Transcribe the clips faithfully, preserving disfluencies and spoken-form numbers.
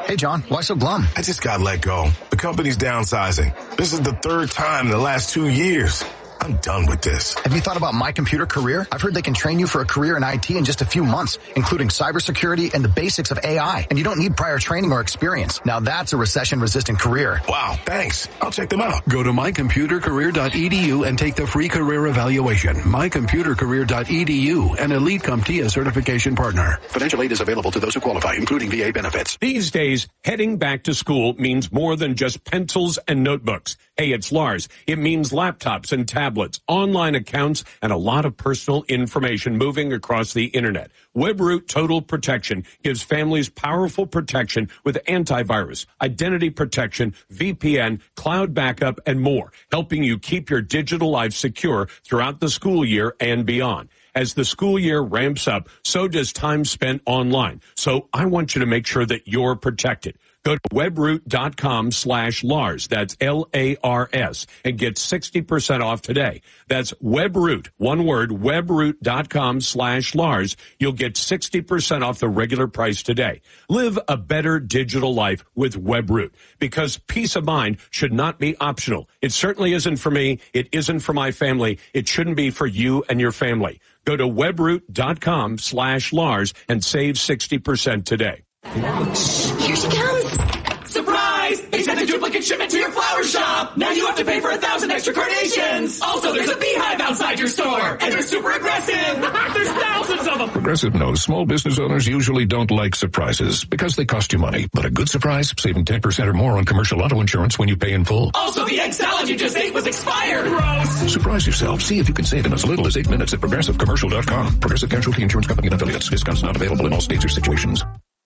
Hey, John, why so glum? I just got let go. The company's downsizing. This is the third time in the last two years. I'm done with this. Have you thought about My Computer Career? I've heard they can train you for a career in I T in just a few months, including cybersecurity and the basics of A I. And you don't need prior training or experience. Now that's a recession-resistant career. Wow, thanks. I'll check them out. Go to my computer career dot e d u and take the free career evaluation. my computer career dot e d u, an Elite CompTIA certification partner. Financial aid is available to those who qualify, including V A benefits. These days, heading back to school means more than just pencils and notebooks. Hey, it's Lars. It means laptops and tablets, online accounts, and a lot of personal information moving across the internet. WebRoot Total Protection gives families powerful protection with antivirus, identity protection, V P N, cloud backup, and more, helping you keep your digital life secure throughout the school year and beyond. As the school year ramps up, so does time spent online. So I want you to make sure that you're protected. Go to webroot.com slash Lars. That's L A R S and get sixty percent off today. That's Webroot, one word, webroot.com slash Lars. You'll get sixty percent off the regular price today. Live a better digital life with Webroot, because peace of mind should not be optional. It certainly isn't for me. It isn't for my family. It shouldn't be for you and your family. Go to webroot.com slash Lars and save sixty percent today. Here she comes. Surprise! They sent a duplicate shipment to your flower shop. Now you have to pay for a thousand extra carnations. Also, there's a beehive outside your store, and they're super aggressive. There's thousands of them. Progressive knows small business owners usually don't like surprises because they cost you money. But a good surprise, saving ten percent or more on commercial auto insurance when you pay in full. Also, the egg salad you just ate was expired. Gross. Surprise yourself. See if you can save in as little as eight minutes at progressive commercial dot com. Progressive Casualty Insurance Company and affiliates. Discounts not available in all states or situations.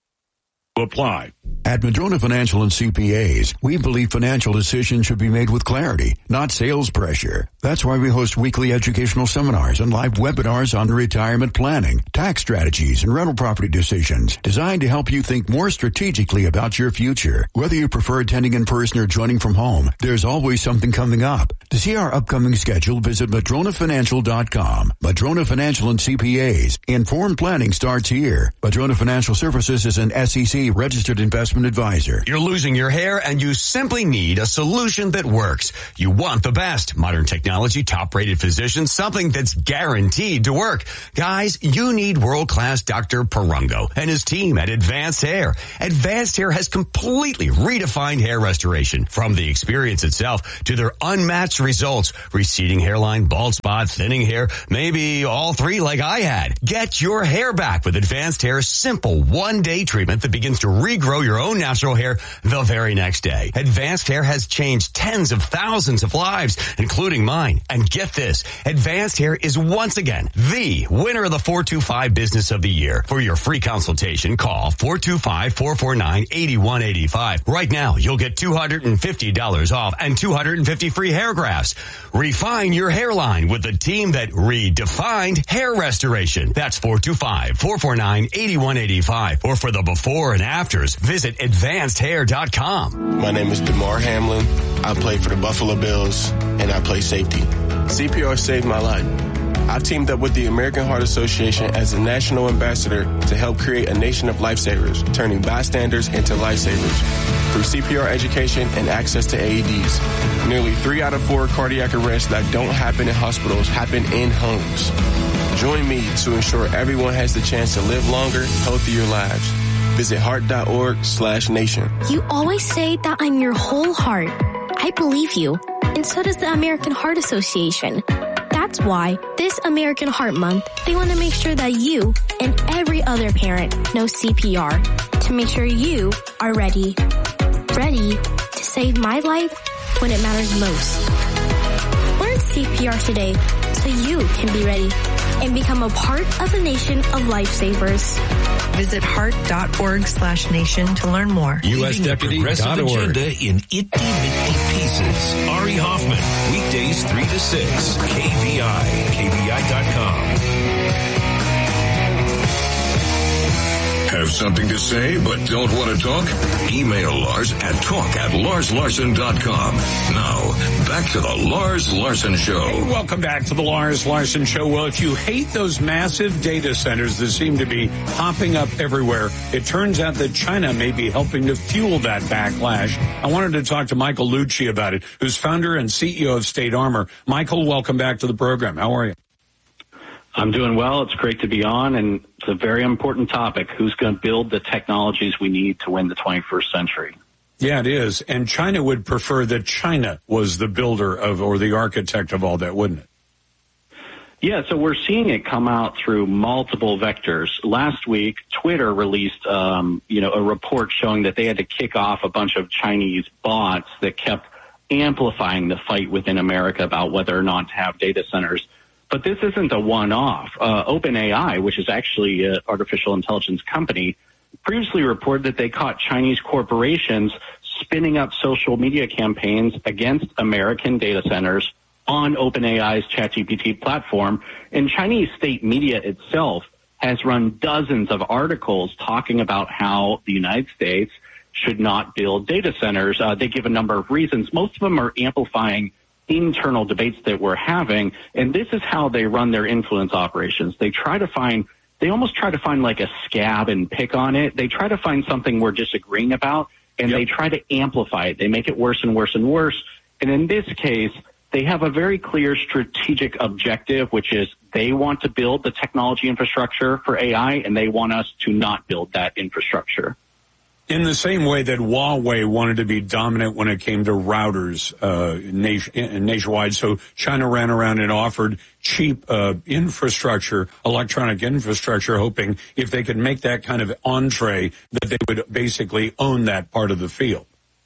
Apply. At Madrona Financial and C P As, we believe financial decisions should be made with clarity, not sales pressure. That's why we host weekly educational seminars and live webinars on retirement planning, tax strategies, and rental property decisions designed to help you think more strategically about your future. Whether you prefer attending in person or joining from home, there's always something coming up. To see our upcoming schedule, visit Madrona Financial dot com. Madrona Financial and C P As. Informed planning starts here. Madrona Financial Services is an S E C registered investment advisor. You're losing your hair and you simply need a solution that works. You want the best. Modern technology, top-rated physicians, something that's guaranteed to work. Guys, you need world-class Doctor Perungo and his team at Advanced Hair. Advanced Hair has completely redefined hair restoration. From the experience itself to their unmatched results. Receding hairline, bald spot, thinning hair, maybe all three like I had. Get your hair back with Advanced Hair's simple one-day treatment that begins to regrow your own natural hair the very next day. Advanced Hair has changed tens of thousands of lives, including mine. And get this, Advanced Hair is once again the winner of the four two five Business of the Year. For your free consultation, call four two five, four four nine, eight one eight five. Right now, you'll get two hundred fifty dollars off and two hundred fifty free hair grafts. Refine your hairline with the team that redefined hair restoration. That's four two five, four four nine, eight one eight five. Or for the before and afters, visit advanced hair dot com. My name is DeMar Hamlin. I play for the Buffalo Bills, and I play safety. C P R saved my life. I've teamed up with the American Heart Association as a national ambassador to help create a nation of lifesavers, turning bystanders into lifesavers. Through C P R education and access to A E Ds, nearly three out of four cardiac arrests that don't happen in hospitals happen in homes. Join me to ensure everyone has the chance to live longer, healthier lives. Visit heart.org slash nation. You always say that I'm your whole heart. I believe you, and so does the American Heart Association. That's why this American Heart Month, they want to make sure that you and every other parent knows C P R to make sure you are ready. Ready to save my life when it matters most. Learn C P R today so you can be ready and become a part of the nation of lifesavers. Visit heart.org slash nation to learn more. U S Deputy dot org. Agenda in itty bitty pieces. Ari Hoffman, weekdays three to six. K V I, K V I dot com. Have something to say but don't want to talk? Email Lars at talk at lars larson dot com. Now, back to the Lars Larson Show. Hey, welcome back to the Lars Larson Show. Well, if you hate those massive data centers that seem to be popping up everywhere, it turns out that China may be helping to fuel that backlash. I wanted to talk to Michael Lucci about it, who's founder and C E O of State Armor. Michael, welcome back to the program. How are you? I'm doing well. It's great to be on, and it's a very important topic. Who's going to build the technologies we need to win the twenty-first century? Yeah, it is. And China would prefer that China was the builder of or the architect of all that, wouldn't it? Yeah, so we're seeing it come out through multiple vectors. Last week, Twitter released, um, you know, a report showing that they had to kick off a bunch of Chinese bots that kept amplifying the fight within America about whether or not to have data centers. But this isn't a one-off. Uh, OpenAI, which is actually an artificial intelligence company, previously reported that they caught Chinese corporations spinning up social media campaigns against American data centers on OpenAI's ChatGPT platform. And Chinese state media itself has run dozens of articles talking about how the United States should not build data centers. Uh, they give a number of reasons. Most of them are amplifying internal debates that we're having, and this is how they run their influence operations. They try to find, they almost try to find like a scab and pick on it. They try to find something we're disagreeing about, and yep. they try to amplify it. They make it worse and worse and worse. And in this case, they have a very clear strategic objective, which is they want to build the technology infrastructure for A I, and they want us to not build that infrastructure. In the same way that Huawei wanted to be dominant when it came to routers uh, nation, nationwide, so China ran around and offered cheap uh, infrastructure, electronic infrastructure, hoping if they could make that kind of entree that they would basically own that part of the field.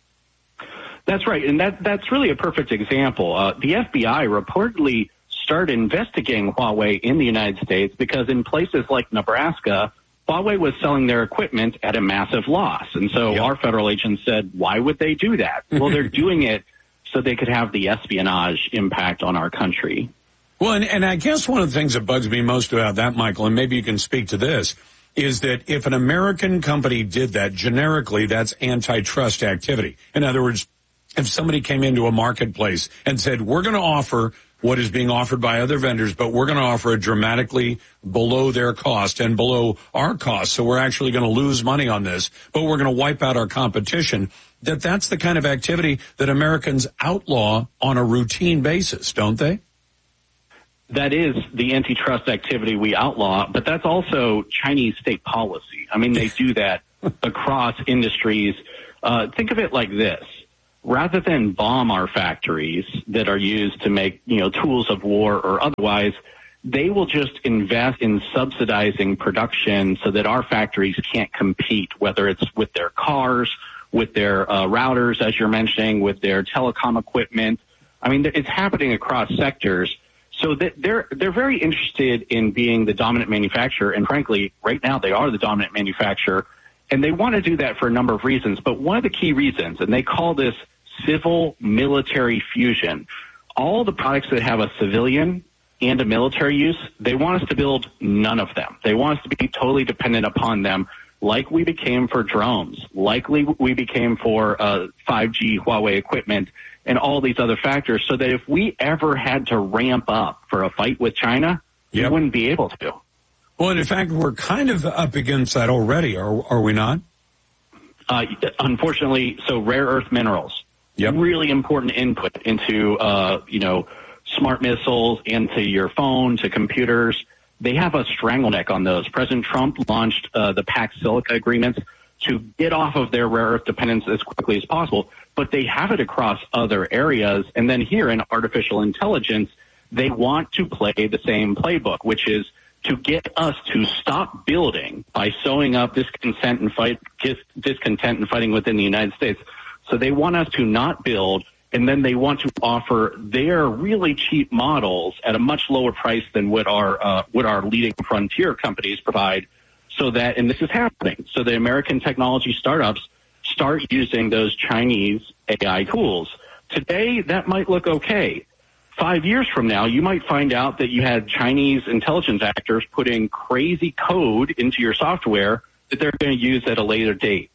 That's right, and that that's really a perfect example. Uh, the F B I reportedly started investigating Huawei in the United States because in places like Nebraska, Huawei was selling their equipment at a massive loss. And so yep. our federal agents said, why would they do that? Well, they're doing it so they could have the espionage impact on our country. Well, and, and I guess one of the things that bugs me most about that, Michael, and maybe you can speak to this, is that if an American company did that, generically, that's antitrust activity. In other words, if somebody came into a marketplace and said, we're going to offer what is being offered by other vendors, but we're going to offer it dramatically below their cost and below our cost, so we're actually going to lose money on this, but we're going to wipe out our competition, that that's the kind of activity that Americans outlaw on a routine basis, don't they? That is the antitrust activity we outlaw, but that's also Chinese state policy. I mean, they do that across industries. Uh, think of it like this. Rather than bomb our factories that are used to make, you know, tools of war or otherwise, they will just invest in subsidizing production so that our factories can't compete, whether it's with their cars, with their uh, routers, as you're mentioning, with their telecom equipment. I mean, it's happening across sectors. So that they're they're very interested in being the dominant manufacturer, and frankly, right now they are the dominant manufacturer, and they want to do that for a number of reasons. But one of the key reasons, and they call this civil-military fusion. All the products that have a civilian and a military use, they want us to build none of them. They want us to be totally dependent upon them, like we became for drones, like we became for uh, five G Huawei equipment, and all these other factors, so that if we ever had to ramp up for a fight with China, yep. we wouldn't be able to. Well, and in fact, we're kind of up against that already, are, are we not? Uh, unfortunately, so rare earth minerals. Yep. Really important input into, uh, you know, smart missiles, into your phone, to computers. They have a strangleneck on those. President Trump launched uh, the Pax Silica agreements to get off of their rare earth dependence as quickly as possible, but they have it across other areas. And then here in artificial intelligence, they want to play the same playbook, which is to get us to stop building by sowing up discontent and fight, discontent and fighting within the United States. So they want us to not build, and then they want to offer their really cheap models at a much lower price than what our uh, what our leading frontier companies provide. So that, and this is happening, so the American technology startups start using those Chinese A I tools. Today, that might look okay. Five years from now, you might find out that you had Chinese intelligence actors putting crazy code into your software that they're going to use at a later date.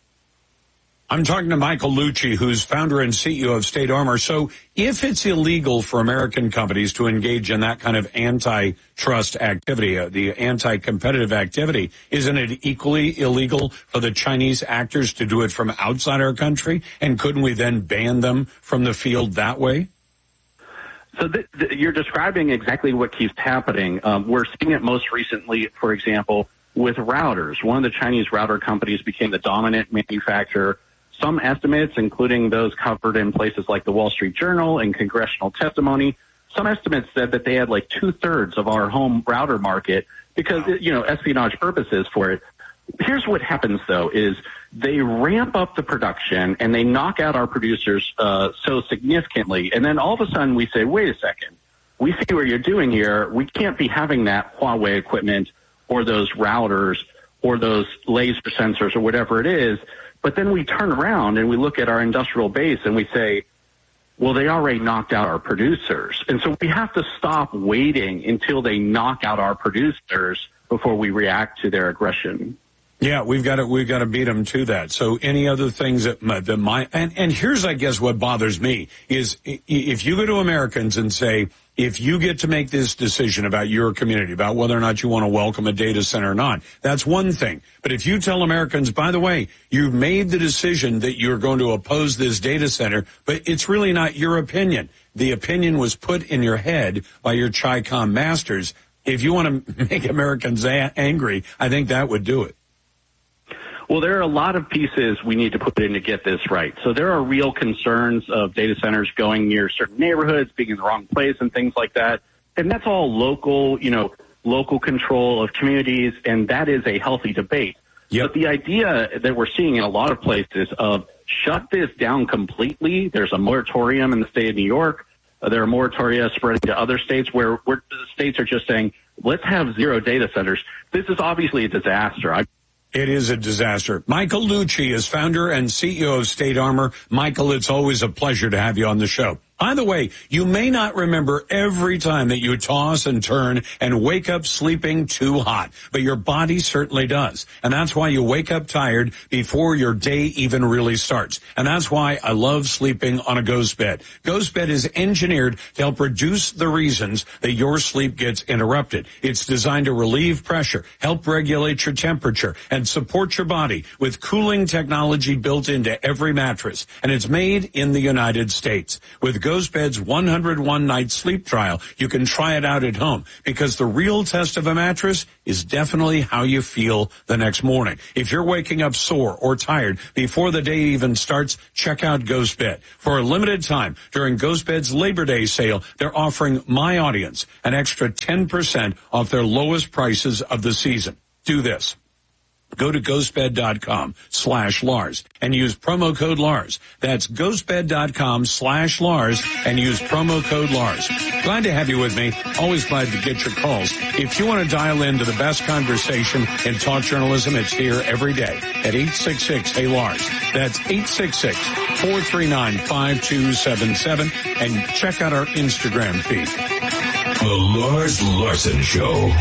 I'm talking to Michael Lucci, who's founder and C E O of State Armor. So if it's illegal for American companies to engage in that kind of antitrust activity, uh, the anti-competitive activity, isn't it equally illegal for the Chinese actors to do it from outside our country? And couldn't we then ban them from the field that way? So th- th- you're describing exactly what keeps happening. Um, we're seeing it most recently, for example, with routers. One of the Chinese router companies became the dominant manufacturer. Some estimates, including those covered in places like the Wall Street Journal and congressional testimony, some estimates said that they had like two-thirds of our home router market because, you know, espionage purposes for it. Here's what happens, though, is they ramp up the production and they knock out our producers uh, so significantly. And then all of a sudden we say, wait a second, we see what you're doing here. We can't be having that Huawei equipment or those routers or those laser sensors or whatever it is. But then we turn around and we look at our industrial base and we say, well, they already knocked out our producers. And so we have to stop waiting until they knock out our producers before we react to their aggression. Yeah, we've got to we've got to beat them to that. So any other things that that might and and here's I guess what bothers me is if you go to Americans and say, if you get to make this decision about your community, about whether or not you want to welcome a data center or not, that's one thing. But if you tell Americans, by the way, you've made the decision that you're going to oppose this data center, but it's really not your opinion. The opinion was put in your head by your Chi-Com masters. If you want to make Americans a- angry, I think that would do it. Well, there are a lot of pieces we need to put in to get this right. So there are real concerns of data centers going near certain neighborhoods, being in the wrong place and things like that. And that's all local, you know, local control of communities, and that is a healthy debate. Yep. But the idea that we're seeing in a lot of places of shut this down completely, there's a moratorium in the state of New York. Uh, there are moratoria spreading to other states where, where the states are just saying, let's have zero data centers. This is obviously a disaster. I It is a disaster. Michael Lucci is founder and C E O of State Armor. Michael, it's always a pleasure to have you on the show. By the way, you may not remember every time that you toss and turn and wake up sleeping too hot, but your body certainly does. And that's why you wake up tired before your day even really starts. And that's why I love sleeping on a ghost bed. Ghost bed is engineered to help reduce the reasons that your sleep gets interrupted. It's designed to relieve pressure, help regulate your temperature, and support your body with cooling technology built into every mattress. And it's made in the United States. With Ghost Bed's one hundred one night sleep trial, you can try it out at home because the real test of a mattress is definitely how you feel the next morning. If you're waking up sore or tired before the day even starts, check out Ghost Bed. For a limited time during Ghost Bed's Labor Day sale, they're offering my audience an extra ten percent off their lowest prices of the season. Do this. Go to ghostbed.com slash Lars and use promo code Lars. That's ghostbed.com slash Lars and use promo code Lars. Glad to have you with me. Always glad to get your calls. If you want to dial into the best conversation in talk journalism, it's here every day at eight six six, hey Lars. That's eight six six, four three nine, five two seven seven. And check out our Instagram feed. The Lars Larson Show.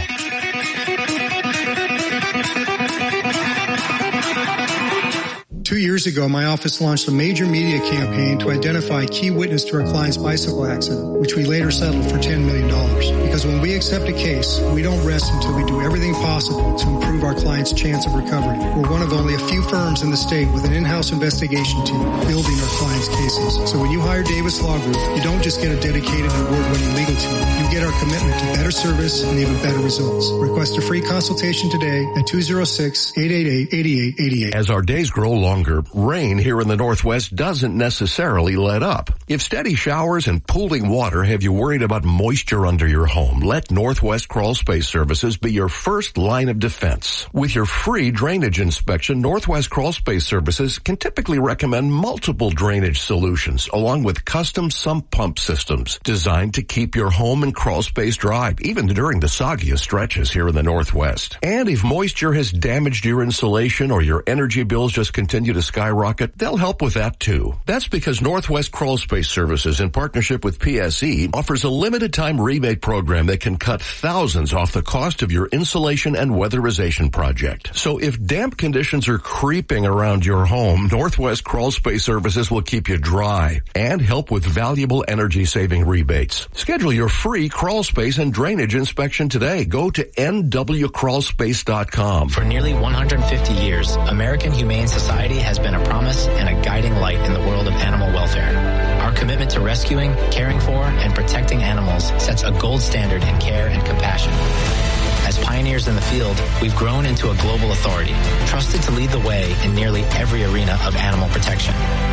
Two years ago, my office launched a major media campaign to identify a key witness to our client's bicycle accident, which we later settled for ten million dollars. Because when we accept a case, we don't rest until we do everything possible to improve our client's chance of recovery. We're one of only a few firms in the state with an in-house investigation team building our clients' cases. So when you hire Davis Law Group, you don't just get a dedicated and award-winning legal team. You get our commitment to better service and even better results. Request a free consultation today at two oh six, eight eight eight, eight eight eight eight. As our days grow longer, rain here in the Northwest doesn't necessarily let up. If steady showers and pooling water have you worried about moisture under your home, let Northwest Crawl Space Services be your first line of defense. With your free drainage inspection, Northwest Crawl Space Services can typically recommend multiple drainage solutions along with custom sump pump systems designed to keep your home and crawl space dry, even during the soggiest stretches here in the Northwest. And if moisture has damaged your insulation or your energy bills just continue continue to skyrocket, they'll help with that too. That's because Northwest Crawl Space Services, in partnership with P S E, offers a limited time rebate program that can cut thousands off the cost of your insulation and weatherization project. So if damp conditions are creeping around your home, Northwest Crawl Space Services will keep you dry and help with valuable energy saving rebates. Schedule your free crawl space and drainage inspection today. Go to N W crawl space dot com. For nearly one hundred fifty years, American Humane Society has been a promise and a guiding light in the world of animal welfare. Our commitment to rescuing, caring for, and protecting animals sets a gold standard in care and compassion. As pioneers in the field, we've grown into a global authority, trusted to lead the way in nearly every arena of animal protection.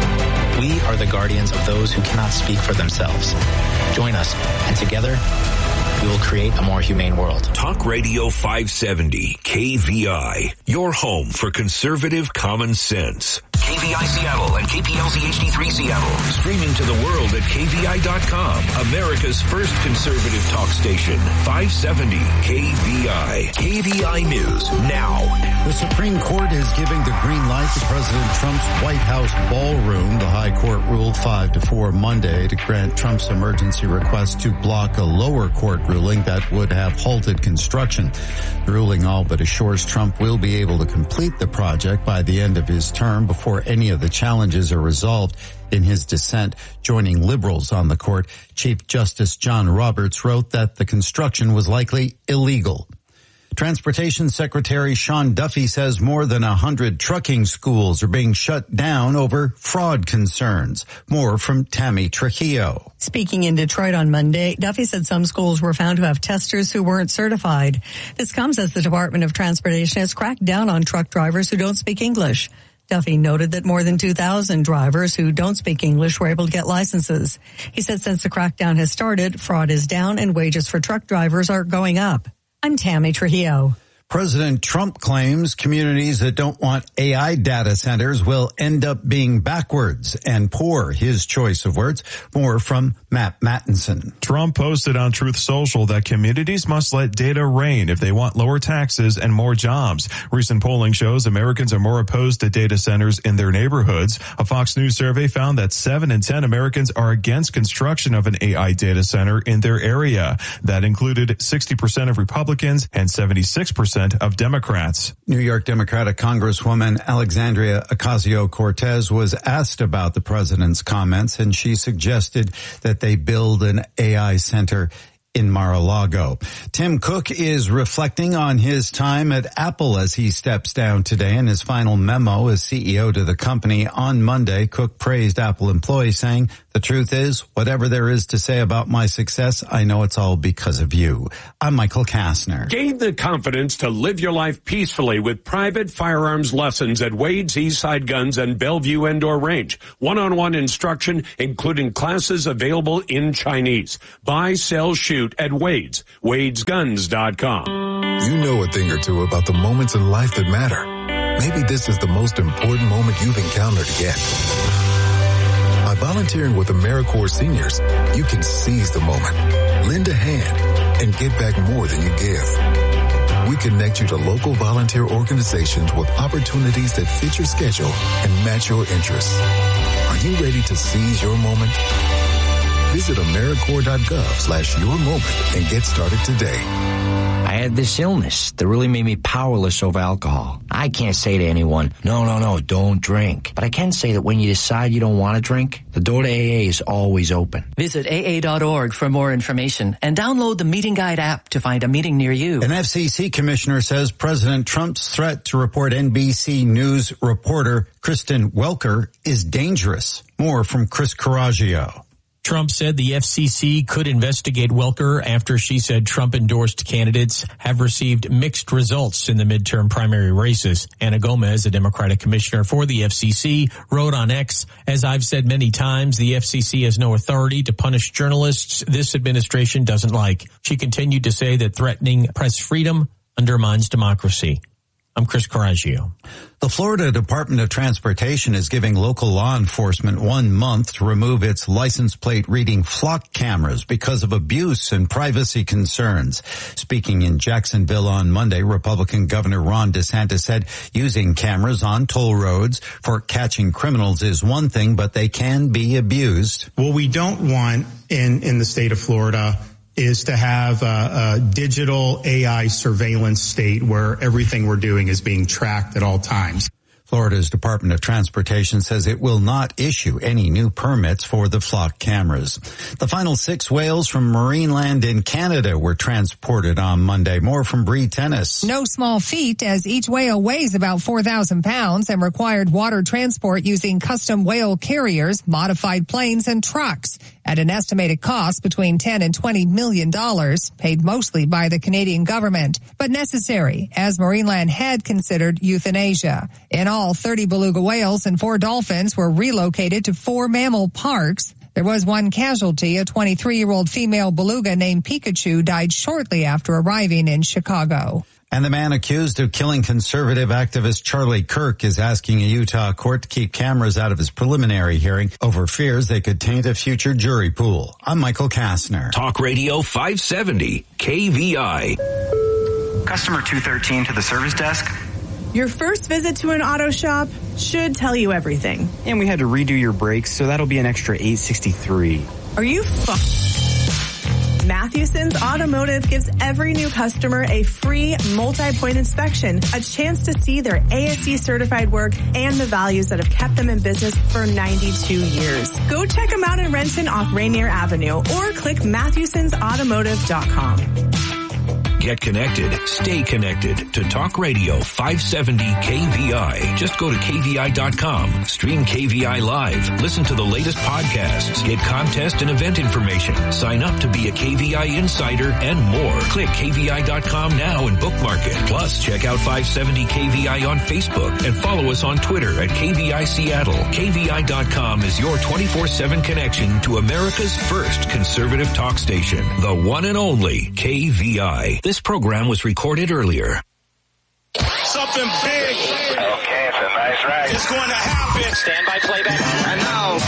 We are the guardians of those who cannot speak for themselves. Join us, and together, we will create a more humane world. Talk Radio five seventy, K V I, your home for conservative common sense. K V I Seattle and K P L C H D three Seattle. Streaming to the world at K V I dot com, America's first conservative talk station. five seventy K V I. K V I News now. The Supreme Court is giving the green light to President Trump's White House ballroom. The High Court ruled five to four Monday to grant Trump's emergency request to block a lower court ruling that would have halted construction. The ruling all but assures Trump will be able to complete the project by the end of his term before any of the challenges are resolved. In his dissent, joining liberals on the court, Chief Justice John Roberts wrote that the construction was likely illegal. Transportation Secretary Sean Duffy says more than a hundred trucking schools are being shut down over fraud concerns. More from Tammy Trujillo. Speaking in Detroit on Monday, Duffy said some schools were found to have testers who weren't certified. This comes as the Department of Transportation has cracked down on truck drivers who don't speak English. Duffy noted that more than two thousand drivers who don't speak English were able to get licenses. He said since the crackdown has started, fraud is down and wages for truck drivers are going up. I'm Tammy Trujillo. President Trump claims communities that don't want A I data centers will end up being backwards and poor. His choice of words. More from Matt Mattinson. Trump posted on Truth Social that communities must let data reign if they want lower taxes and more jobs. Recent polling shows Americans are more opposed to data centers in their neighborhoods. A Fox News survey found that seven in ten Americans are against construction of an A I data center in their area. That included sixty percent of Republicans and seventy-six percent of Democrats. New York Democratic Congresswoman Alexandria Ocasio-Cortez was asked about the president's comments, and she suggested that they build an A I center in Mar-a-Lago. Tim Cook is reflecting on his time at Apple as he steps down today. In his final memo as C E O to the company on Monday, Cook praised Apple employees, saying, "The truth is, whatever there is to say about my success, I know it's all because of you." I'm Michael Kastner. Gain the confidence to live your life peacefully with private firearms lessons at Wade's Eastside Guns and Bellevue Indoor Range. One-on-one instruction, including classes available in Chinese. Buy, sell, shoot at Wade's. Wades Guns dot com. You know a thing or two about the moments in life that matter. Maybe this is the most important moment you've encountered yet. By volunteering with AmeriCorps seniors, you can seize the moment, lend a hand, and get back more than you give. We connect you to local volunteer organizations with opportunities that fit your schedule and match your interests. Are you ready to seize your moment? Visit AmeriCorps.gov slash your moment and get started today. I had this illness that really made me powerless over alcohol. I can't say to anyone, no, no, no, don't drink. But I can say that when you decide you don't want to drink, the door to A A is always open. Visit A A dot org for more information and download the Meeting Guide app to find a meeting near you. An F C C commissioner says President Trump's threat to report N B C News reporter Kristen Welker is dangerous. More from Chris Coraggio. Trump said the F C C could investigate Welker after she said Trump-endorsed candidates have received mixed results in the midterm primary races. Anna Gomez, a Democratic commissioner for the F C C, wrote on X, "As I've said many times, the F C C has no authority to punish journalists this administration doesn't like." She continued to say that threatening press freedom undermines democracy. I'm Chris Coraggio. The Florida Department of Transportation is giving local law enforcement one month to remove its license plate reading flock cameras because of abuse and privacy concerns. Speaking in Jacksonville on Monday, Republican Governor Ron DeSantis said using cameras on toll roads for catching criminals is one thing, but they can be abused. What we don't want in, in the state of Florida is to have a, a digital A I surveillance state where everything we're doing is being tracked at all times. Florida's Department of Transportation says it will not issue any new permits for the flock cameras. The final six whales from Marineland in Canada were transported on Monday. More from Bree Tennis. No small feat, as each whale weighs about four thousand pounds and required water transport using custom whale carriers, modified planes, and trucks at an estimated cost between ten and twenty million dollars, paid mostly by the Canadian government, but necessary, as Marineland had considered euthanasia. In all, thirty beluga whales and four dolphins were relocated to four mammal parks. There was one casualty. A twenty-three-year-old female beluga named Pikachu died shortly after arriving in Chicago. And the man accused of killing conservative activist Charlie Kirk is asking a Utah court to keep cameras out of his preliminary hearing over fears they could taint a future jury pool. I'm Michael Kastner. Talk Radio five seventy, K V I. Customer two thirteen to the service desk. Your first visit to an auto shop should tell you everything. And we had to redo your brakes, so that'll be an extra eight sixty-three. Are you fu- Mathewson's Automotive gives every new customer a free multi-point inspection, a chance to see their A S C certified work and the values that have kept them in business for ninety-two years. Go check them out in Renton off Rainier Avenue or click Mathewsons Automotive dot com. Get connected. Stay connected to Talk Radio five seventy K V I. Just go to K V I dot com. Stream K V I live. Listen to the latest podcasts. Get contest and event information. Sign up to be a K V I insider and more. Click K V I dot com now and bookmark it. Plus, check out five seventy K V I on Facebook and follow us on Twitter at K V I Seattle. K V I dot com is your twenty-four seven connection to America's first conservative talk station. The one and only K V I. This program was recorded earlier. Something big. Okay, it's a nice ride. It's going to happen. Stand by playback. And now,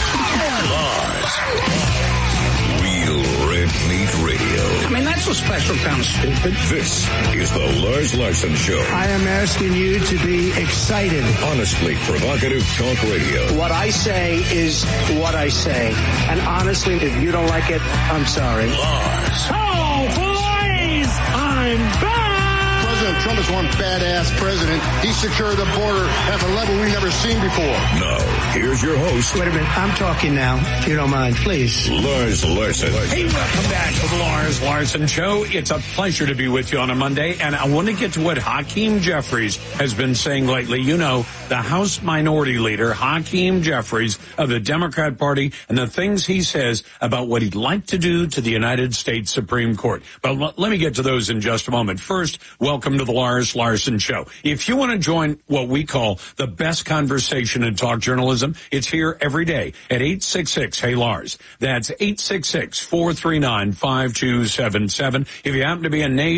Lars. Real Red Meat Radio. I mean, that's a special kind of stupid. This is the Lars Larson Show. I am asking you to be excited. Honestly provocative talk radio. What I say is what I say. And honestly, if you don't like it, I'm sorry. Lars. Oh, boys! I'm back! President Trump is one badass president. He secured the border at a level we've never seen before. Now, here's your host. Wait a minute. I'm talking now, if you don't mind, please. Lars Larson. Hey, welcome back to the Lars Larson Show. It's a pleasure to be with you on a Monday, and I want to get to what Hakeem Jeffries has been saying lately. You know, the House Minority Leader, Hakeem Jeffries of the Democrat Party, and the things he says about what he'd like to do to the United States Supreme Court. But l- let me get to those in just a moment. First, welcome to the Lars Larson Show. If you want to join what we call the best conversation in talk journalism, it's here every day at eight six six, hey Lars. That's eight six six, four three nine, five two seven seven. If you happen to be a nation